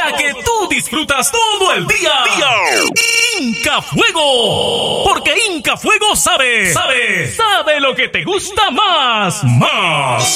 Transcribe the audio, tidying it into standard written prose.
la que tú disfrutas todo el día. Inca Fuego, porque Inca Fuego sabe lo que te gusta más.